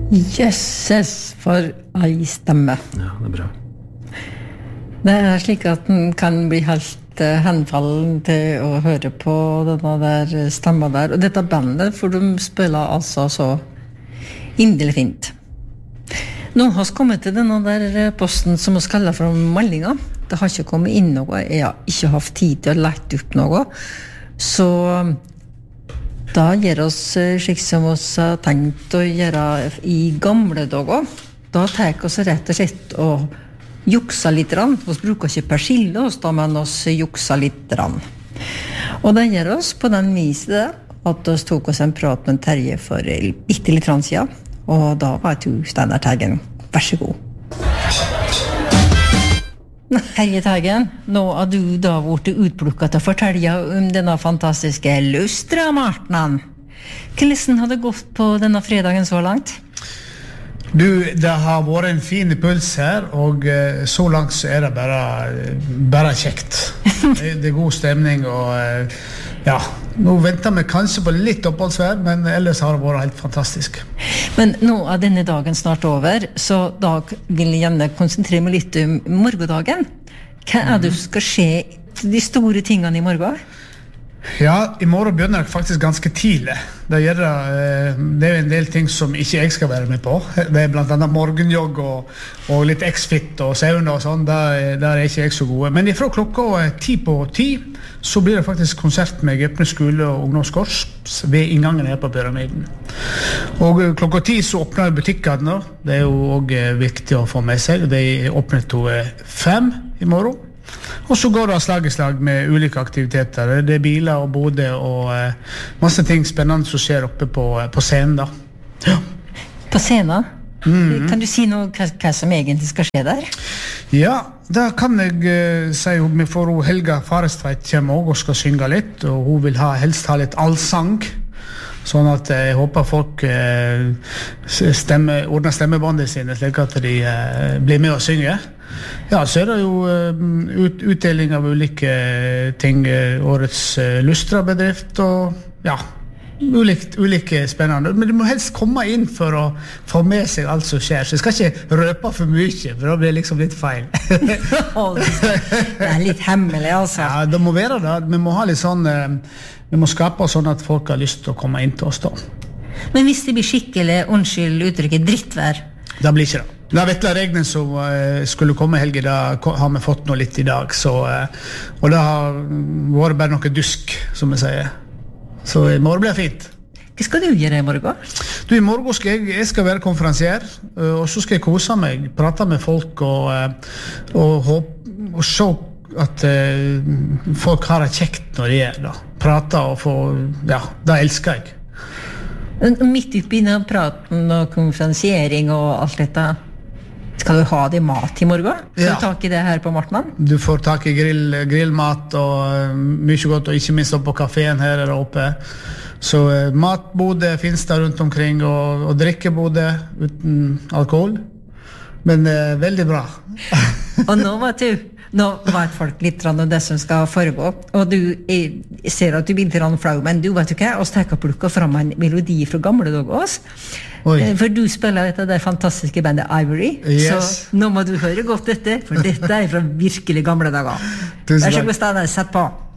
Jøsses, for ei stemme. Ja, det bra. Det slik at den kan bli helt henfallen til å høre på denne der stemma der. Og dette bandet, for de spiller altså så inderlig fint. Nå har vi kommet til denne der posten som vi kaller for meldinga. Det har ikke kommet inn noe. Jeg har ikke hatt tid til å lete opp noe. Så da gjør oss slik som vi har tenkt å gjøre i gamle dager. Da tar vi rett og slett og juksa litt. Vi bruker ikke persille, men vi juksa litt. Og det gjør oss på den viset at vi tok oss en prat med Terje for ikke litt siden. Og da var du Steinar Teigen. Vær så god. Terje Teigen, nå har du da vært utplukket til å fortelle om denne fantastiske Lustra-martenen. Hvordan har det gått på denne fredagen så langt? Du, det har vært en fin puls her, og så langt så det bare kjekt. Det god stemning, og ja, nå venter vi kanskje på litt oppholdsvær, men ellers har det vært helt fantastisk. Men nå er denne dagen snart over, så da vil jeg gjerne konsentrere meg litt om morgendagen. Hva det som skal skje de store tingene i morgen? Ja, i morgen begynner det faktisk ganske tidlig. Det en del ting som ikke jeg skal være med på. Det blant annet morgenjogg og litt X-Fit og sauna og sånn. Der ikke jeg så gode. Men ifra klokka 10:10 så blir det faktisk konsert med Gøpne skole og ungdomskorps ved inngangen her på Pyramiden. Og klokka 10 så åpner butikkene. Det jo også viktig å få med seg. De åpner til 5 i morgen. Og så går det slag i slag med ulike aktiviteter. Det biler og boder og masse ting spennende som skjer oppe på scenen da. Ja. På scenen? Kan du si noe hva som egentlig skal skje der? Ja, da kan jeg si vi får Helga Farestveit kommer også og skal synge litt, og hun vil helst ha litt allsang. Sånn at jeg håper folk ordner stemmebåndet sine slik at de blir med og synger. Ja, så det jo utdeling av ulike ting, årets Lustra-bedrift og ja, ulike spennende. Men du må helst komme inn for å få med seg alt som skjer, så jeg skal ikke røpe for mye, for da blir det liksom litt feil. Det litt hemmelig, altså. Ja, det må være det. Vi må ha litt sånn, vi må skape sånn at folk har lyst til å komme inn til oss da. Men hvis det blir skikkelig, unnskyld uttrykket, drittvær? Det blir ikke det. Det vettla reglene som skulle komme i helgen, da har vi fått noe litt i dag, så, og det har vært bare noe dusk, som vi sier. Så i morgen blir det fint. Hva skal du gjøre i morgen? Du, i morgen skal jeg skal være konferansier, og så skal jeg kose meg, prate med folk og se at folk har det kjekt når de da. Prate og få, ja, det elsker jeg. Midt oppi den praten og konferansiering og alt dette, skal du ha det mat i morgen? Får du tak i det her på Martnan? Du får tak i grillmat og mye godt, og ikke minst opp på kaféen her oppe. Så matbode finnes der rundt omkring, og drikkebode uten alkohol. Men veldig bra. Og nå vet folk litt om det som skal foregå. Og jeg ser at du blir litt flau, men du vet jo hva, oss tenker å plukke frem en melodi fra gamle dager også. For du spiller dette der fantastiske bandet Ivory, så nå må du høre godt dette, for dette fra virkelig gamle dager. Vær så god, Steinar, sett på.